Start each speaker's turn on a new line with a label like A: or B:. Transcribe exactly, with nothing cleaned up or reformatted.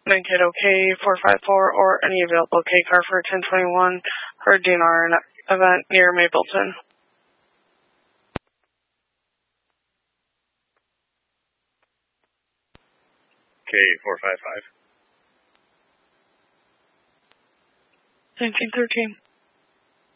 A: Mankato K four five four or any available K car for ten twenty-one for a D N R event near Mapleton.
B: K four five five.
A: nineteen thirteen.